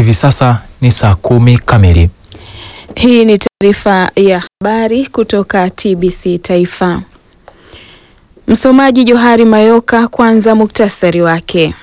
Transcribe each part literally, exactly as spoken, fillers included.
hivi sasa ni saa kumi kamili. Hii ni taarifa ya habari kutoka T B C Taifa. Msomaji Johari Mayoka. Kwanza muktasari wake.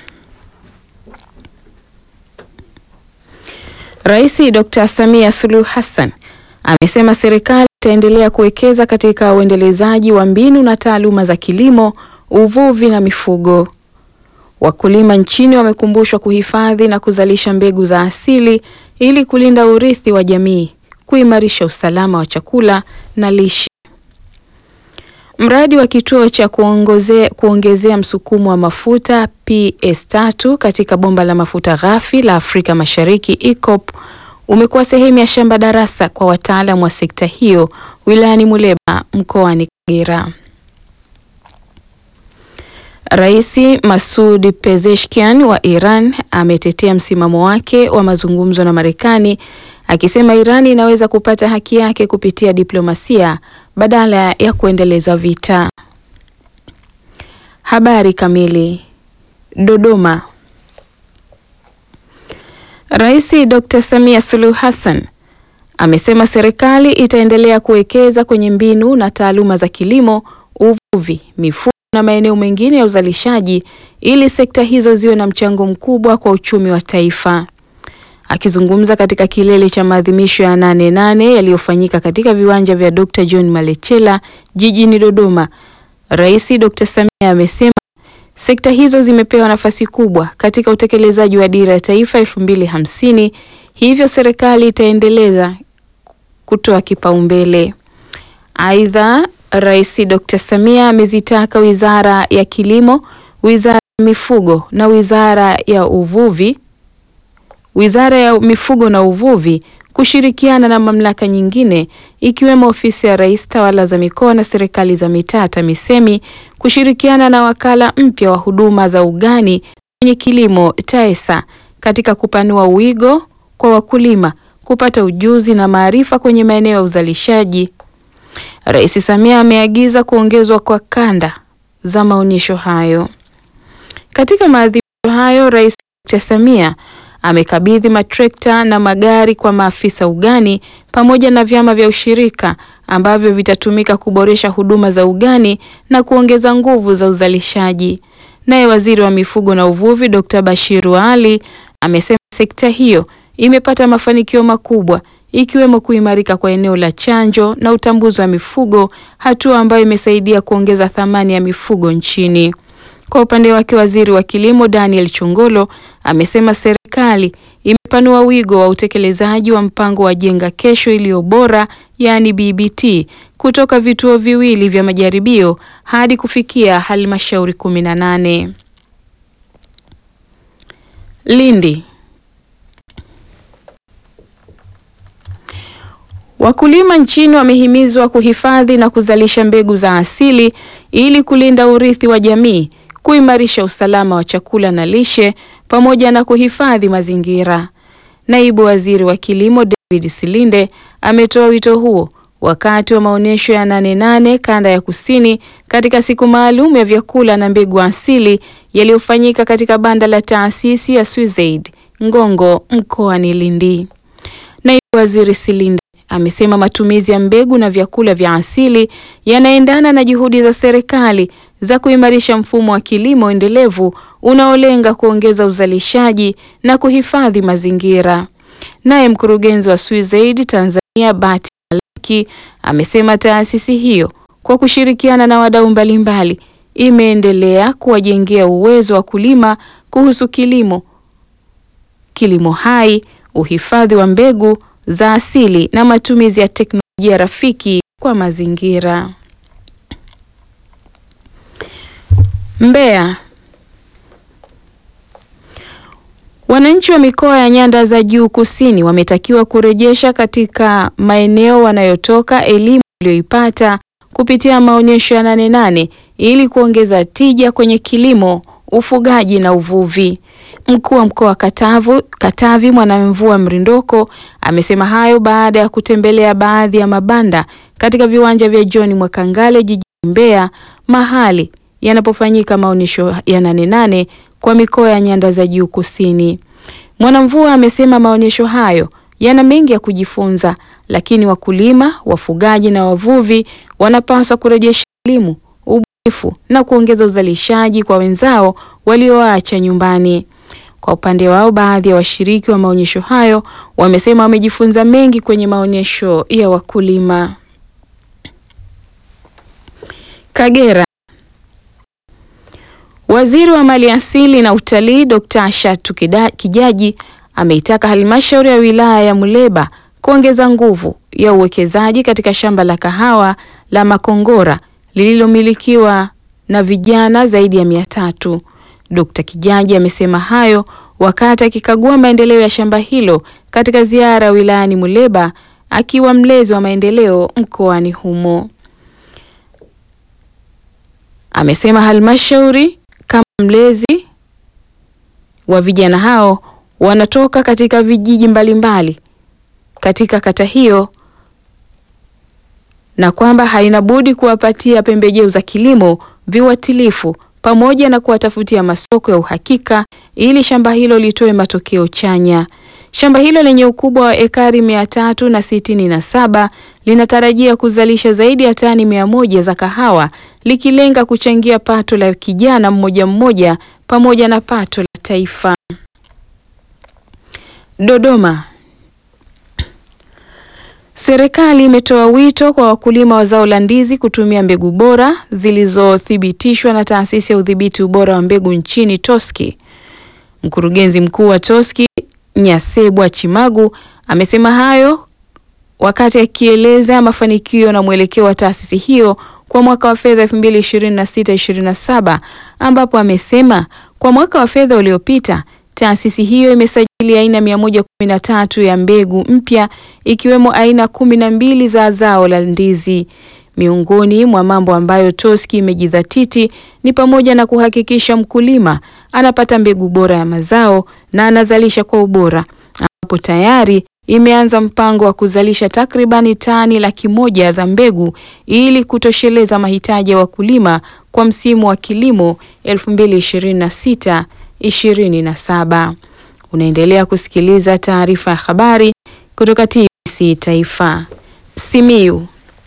Rais Dokta Samia Suluhu Hassan amesema serikali itaendelea kuwekeza katika uendelezaji wa mbinu na taaluma za kilimo, uvuvi na mifugo. Wakulima nchini wamekumbushwa kuhifadhi na kuzalisha mbegu za asili ili kulinda urithi wa jamii, kuimarisha usalama wa chakula na lishe. Mradi wa kituo cha kuongezea kuongezea msukumo wa mafuta P S tatu katika bomba la mafuta ghafi la Afrika Mashariki E A C O P umekuwa sehemu ya shamba darasa kwa wataalamu wa sekta hiyo wilayani Muleba mkoani Kagera. Rais Masoud Pezeshkian wa Iran ametetea msimamo wake wa mazungumzo na Marekani, akisema Iran inaweza kupata haki yake kupitia diplomasia badala ya kuendeleza vita. Habari kamili. Dodoma. Rais Dokta Samia Suluhu Hassan amesema serikali itaendelea kuwekeza kwenye mbinu na taaluma za kilimo, uvuvi, mifugo na maeneo mengine ya uzalishaji ili sekta hizo ziwe na mchango mkubwa kwa uchumi wa taifa. Akizungumza katika kilele cha maadhimisho ya nane nane yaliyofanyika katika viwanja vya Dokta John Malechela jijini Dodoma, Rais Dokta Samia amesema sekta hizo zimepewa nafasi kubwa katika utekelezaji wa dira ya taifa elfu mbili hamsini, hivyo serikali itaendeleza kutoa kipaumbele. Aidha, Rais Dokta Samia amezitaka Wizara ya Kilimo, Wizara ya Mifugo na Wizara ya Uvuvi Wizara ya Mifugo na Uvuvi kushirikiana na mamlaka nyingine ikiwemo Ofisi ya Rais, Tawala za Mikoa na Serikali za Mitaa TAMISEMI kushirikiana na wakala mpya wa huduma za ugani kwenye kilimo TAESA katika kupanua uwigo kwa wakulima kupata ujuzi na maarifa kwenye maeneo ya uzalishaji. Rais Samia ameagiza kuongezwa kwa kanda za maonyesho hayo. Katika maadhimisho hayo, Rais Samia amekabidhi matrekta na magari kwa maafisa ugani pamoja na vyama vya ushirika ambavyo vitatumika kuboresha huduma za ugani na kuongeza nguvu za uzalishaji. Naye Waziri wa Mifugo na Uvuvi Dokta Bashiru Ali amesema sekta hiyo imepata mafanikio makubwa ikiwemo kuimarika kwa eneo la chanjo na utambuzi wa mifugo, hatua ambayo imesaidia kuongeza thamani ya mifugo nchini. Kwa upande wake, Waziri wa Kilimo Daniel Chongolo amesema serikali imepanua wigo wa utekelezaji wa mpango wa Jenga Kesho Iliyo Bora, yani B B T, kutoka vituo viwili vya majaribio hadi kufikia halmashauri kumi na nane. Lindi. Wakulima nchini wamehimizwa kuhifadhi na kuzalisha mbegu za asili ili kulinda urithi wa jamii, kuimarisha usalama wa chakula na lishe pamoja na kuhifadhi mazingira. Naibu Waziri wa Kilimo David Silinde ametoa wito huo wakati wa maonyesho ya nane nane kanda ya Kusini katika siku maalum ya vyakula na mbegu asili yaliyofanyika katika banda la taasisi ya Swizaid Ngongo mkoani Lindi. Naibu Waziri Silinde amesema matumizi ya mbegu na vyakula vya asili yanaendana na juhudi za serikali za kuimarisha mfumo wa kilimo endelevu unaolenga kuongeza uzalishaji na kuhifadhi mazingira. Naye mkurugenzi wa Swizaid Tanzania Bati Malaki amesema taasisi hiyo kwa kushirikiana na wadau mbalimbali imeendelea kuwajengea uwezo wa kulima kuhusu kilimo, kilimo hai, uhifadhi wa mbegu za asili na matumizi ya teknolojia rafiki kwa mazingira. Mbeya. Wananchi wa mikoa ya nyanda za juu kusini wametakiwa kurejesha katika maeneo wanayotoka elimu iliyoipata kupitia maonyesho ya nane nane ili kuongeza tija kwenye kilimo, ufugaji na uvuvi. Mkuu wa mkoa wa Katavu, Katavi Mwanamvua Mrindoko amesema hayo baada ya kutembelea baadhi ya mabanda katika viwanja vya John Mwakangale jijini Mbeya, mahali yanapofanyika maonyesho ya nane nane kwa mikoa ya nyanda za juu kusini. Mwanamvua amesema maonyesho hayo yana mengi ya kujifunza, lakini wakulima, wafugaji na wavuvi wanapaswa kurejesha elimu, ubunifu na kuongeza uzalishaji kwa wenzao walioacha nyumbani. Kwa upande wao, baadhi ya washiriki wa maonyesho hayo wamesema wamejifunza mengi kwenye maonyesho ya wakulima. Kagera. Waziri wa Maliasili na Utalii Dokta Shatu Kijaji ameitaka halmashauri ya wilaya ya Muleba kuongeza nguvu ya uwekezaji katika shamba la kahawa la Makongora lililomilikiwa na vijana zaidi ya mia tatu. Dokta Kijaji amesema hayo wakati akikagua maendeleo ya shamba hilo katika ziara wilayani Muleba akiwa mlezi wa maendeleo mkoani humo. Amesema halmashauri kama mlezi wa vijana hao wanatoka katika vijiji mbalimbali katika kata hiyo na kwamba haina budi kuwapatia pembejeo za kilimo viuatilifu pamoja na kuwatafutia masoko ya uhakika ili shamba hilo litoe matokeo chanya. Shamba hilo lenye ukubwa wa ekari mia tatu na sitini na saba linatarajia kuzalisha zaidi ya tani mia moja za kahawa, likilenga kuchangia pato la kijana mmoja mmoja pamoja na pato la taifa. Dodoma. Serikali imetoa wito kwa wakulima wa zao la ndizi kutumia mbegu bora zilizothibitishwa na Taasisi ya Udhibiti Ubora wa Mbegu nchini Toski. Mkurugenzi mkuu wa Toski Nyasebwa Chimagu amesema hayo wakati akieleza mafanikio na mwelekeo wa taasisi hiyo kwa mwaka wa fedha elfu mbili ishirini na sita ishirini na saba, ambapo amesema kwa mwaka wa fedha uliopita taasisi hiyo imesajili aina mia moja kumi na tatu ya mbegu mpya ikiwemo aina kumi na mbili za zao la ndizi. Miongoni mwa mambo ambayo Toski imejidhatiti ni pamoja na kuhakikisha mkulima anapata mbegu bora ya mazao na anazalisha kwa ubora, ambapo tayari imeanza mpango wa kuzalisha takribani tani laki moja za mbegu ili kutosheleza mahitaji ya wakulima kwa msimu wa kilimo elfu mbili ishirini na sita ishirini na saba. Unaendelea kusikiliza taarifa ya habari kutoka T B C Taifa. Simiyu.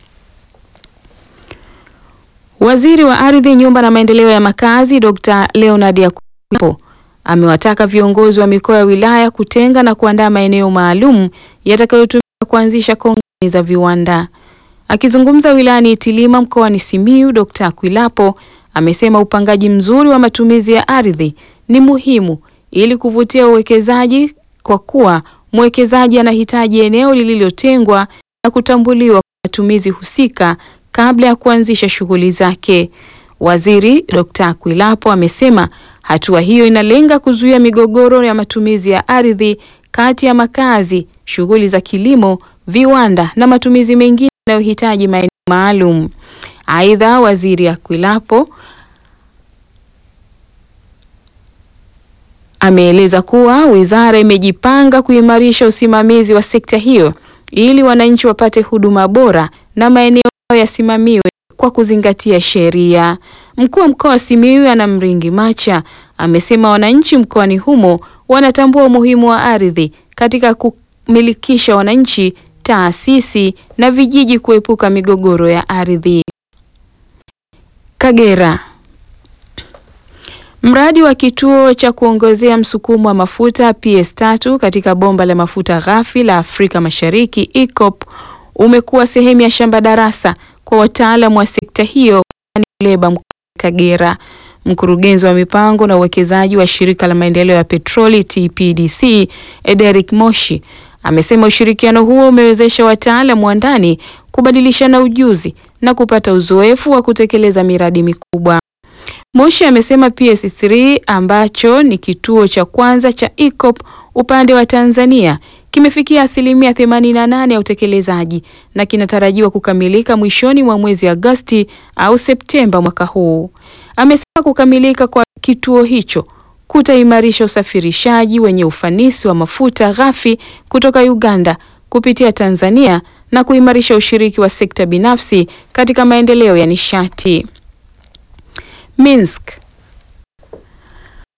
Waziri wa Ardhi, Nyumba na Maendeleo ya Makazi Dokta Leonard Yakwilapo amewataka viongozi wa mikoa ya wilaya kutenga na kuandaa maeneo maalum yatakayotumika kuanzisha kongani za viwanda. Akizungumza wilayani Itilima mkoani Simiyu, Dokta Yakwilapo amesema upangaji mzuri wa matumizi ya ardhi ni muhimu ili kuvutia uwekezaji kwa kuwa mwekezaji anahitaji eneo lililotengwa na kutambuliwa kwa matumizi husika kabla ya kuanzisha shughuli zake. Waziri Dokta Yakwilapo amesema hatua hiyo inalenga kuzuia migogoro ya matumizi ya ardhi kati ya makazi, shughuli za kilimo, viwanda na matumizi mengine yanayohitaji maeneo maalum. Aidha, Waziri Yakwilapo ameeleza kuwa wizara imejipanga kuimarisha usimamizi wa sekta hiyo ili wananchi wapate huduma bora na maeneo yasimamiwe kwa kuzingatia sheria. Mkuu wa mkoa wa Simiyu Ana Mringi Macha amesema wananchi mkoani humo wanatambua umuhimu wa ardhi katika kumilikisha wananchi, taasisi na vijiji kuepuka migogoro ya ardhi. Kagera. Mradi wa kituo cha kuongezea msukumo wa mafuta P S tatu katika bomba la mafuta ghafi la Afrika Mashariki E A C O P umekuwa sehemu ya shamba darasa kwa wataalamu wa sekta hiyo Muleba mkoani Kagera. Mkurugenzi wa mipango na uwekezaji wa shirika la maendeleo ya petroli T P D C Ederick Moshi amesema ushirikiano huo umewezesha wataalamu wa ndani kubadilishana ujuzi na kupata uzoefu wa kutekeleza miradi mikubwa. Moshi amesema P S tatu ambacho ni kituo cha kwanza cha E A C O P upande wa Tanzania kimefikia asilimia themanini na nane ya utekelezaji na kinatarajiwa kukamilika mwishoni mwa mwezi Agosti au Septemba mwaka huu. Amesema kukamilika kwa kituo hicho kutaimarisha usafirishaji wenye ufanisi wa mafuta ghafi kutoka Uganda kupitia Tanzania na kuimarisha ushiriki wa sekta binafsi katika maendeleo ya nishati. Minsk.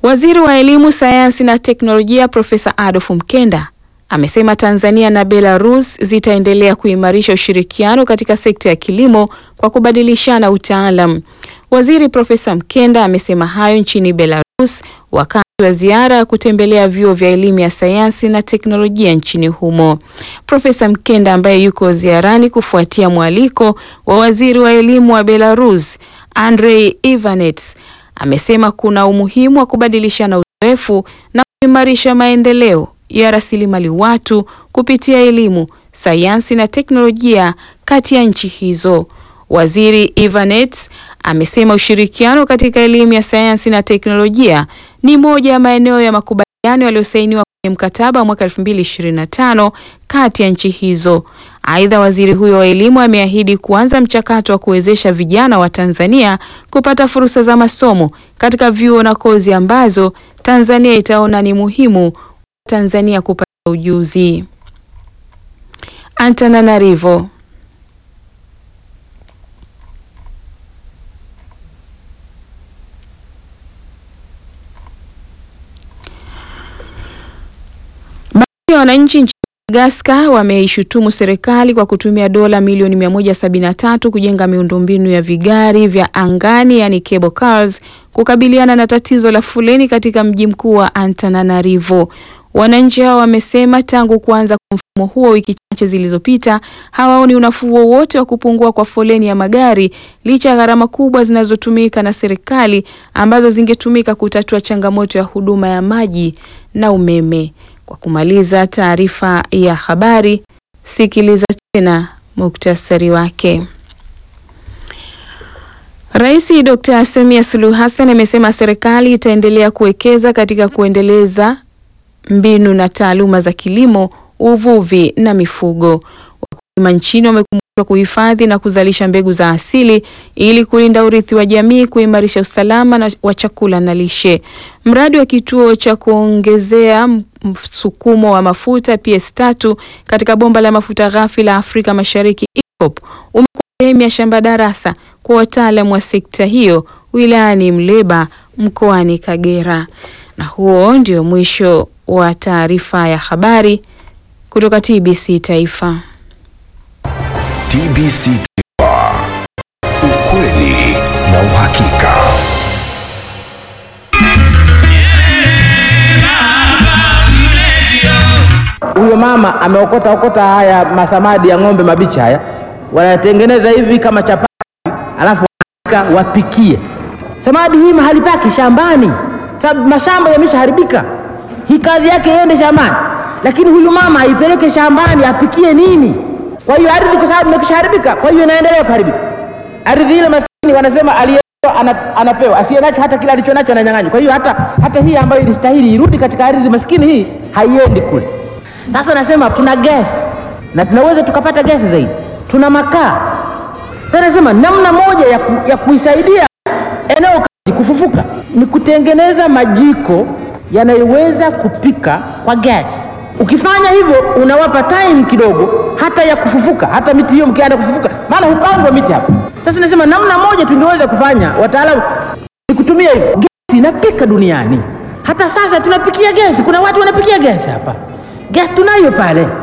Waziri wa Elimu, Sayansi na Teknolojia Profesa Adolf Mkenda amesema Tanzania na Belarus zitaendelea kuimarisha ushirikiano katika sekta ya kilimo kwa kubadilishana utaalamu. Waziri Profesa Mkenda amesema hayo nchini Belarus wakati wa ziara ya kutembelea vyuo vya elimu ya sayansi na teknolojia nchini humo. Profesa Mkenda ambaye yuko ziarani kufuatia mwaliko wa waziri wa elimu wa Belarus, Andrei Ivanets, amesema kuna umuhimu wa kubadilishana uzoefu na kuimarisha maendeleo ya rasilimali watu kupitia elimu, sayansi na teknolojia kati ya nchi hizo. Waziri Ivanets amesema ushirikiano katika elimu ya sayansi na teknolojia ni moja ya maeneo ya makubaliano yaliyosainiwa kwenye mkataba mwaka elfu mbili ishirini na tano kati ya nchi hizo. Aidha, waziri huyo wa elimu ameahidi kuanza mchakato wa kuwezesha vijana wa Tanzania kupata fursa za masomo katika vyuo na kozi ambazo Tanzania itaona ni muhimu kwa Tanzania kupata ujuzi. Antananarivo. Wananchi nchini Madagascar wameishutumu serikali kwa kutumia dola milioni mia moja sabini na tatu kujenga miundombinu ya vigari vya angani yani cable cars kukabiliana na tatizo la foleni katika mji mkuu wa Antananarivo. Wananchi hao wamesema tangu kuanza kwa mfumo huo wiki chache zilizopita hawaoni unafuu wowote wa kupungua kwa foleni ya magari licha ya gharama kubwa zinazotumika na serikali ambazo zingetumika kutatua changamoto ya huduma ya maji na umeme. Kwa kumaliza taarifa ya habari, sikiliza tena muktasari wake. Rais Dokta Samia Suluhu Hassan amesema serikali itaendelea kuwekeza katika kuendeleza mbinu na taaluma za kilimo, uvuvi na mifugo. Wakulima nchini wamekumbushwa kuhifadhi na kuzalisha mbegu za asili ili kulinda urithi wa jamii, kuimarisha usalama wa chakula na lishe. Mradi wa kituo cha kuongezea msukumo wa mafuta P S tatu katika bomba la mafuta ghafi la Afrika Mashariki E A C O P umekuwa sehemu ya shamba darasa kwa wataalamu wa sekta hiyo wilayani Mleba mkoani Kagera. Na huo ndio mwisho wa taarifa ya habari kutoka T B C Taifa. T B C Taifa. Ukweli na uhakika. Huyo mama ameokota okota haya masamadi ya ng'ombe mabichi haya, wanatengeneza hivi kama chapati, alafu wapikie. Samadi hii mahali pake shambani, sababu mashamba yameshaharibika. Hii kazi yake iende shambani, lakini huyu mama aipeleke shambani apikie nini? Kwa hiyo ardhi kwa sababu imeshaharibika, kwa hiyo inaendelea kuharibika. Ardhi ile maskini wanasema aliyepewa anapewa, asiyenacho hata kila alichonacho ananyang'anywa. Kwa hiyo hata hata hii ambayo ilistahili irudi katika ardhi maskini hii haiendi kule. Sasa nasema tuna gas na tunaweza tukapata gas zaidi. Tuna makaa. Sasa nasema namna moja ya, ku, ya kuisaidia eneo kufufuka ni kutengeneza majiko yanayoweza kupika kwa gas. Ukifanya hivyo unawapa time kidogo hata ya kufufuka, hata miti hiyo mkianza kufufuka, maana hupandwa miti hapo. Sasa nasema namna moja tungeweza kufanya, wataalamu, ni kutumia hivyo. Gas inapika duniani. Hata sasa tunapikia gas, kuna watu wanapikia gas hapa. Gas tunayo pale.